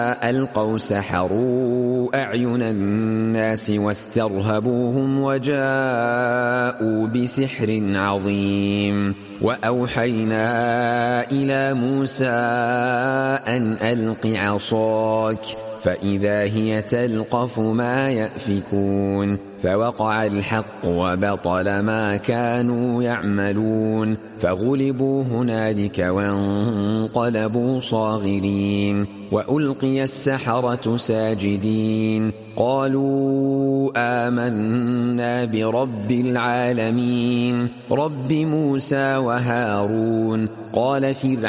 ألقوا سحروا أعين الناس واسترهبوهم وجاءوا بسحر عظيم وأوحينا إلى موسى أن ألق عصاك فإذا هي تلقف ما يأفكون فوقع الحق وبطل ما كانوا يعملون فغلبوا هنالك وانقلبوا صاغرين وألقي السحرة ساجدين قالوا آمنا برب العالمين رب موسى وهارون قال فرعون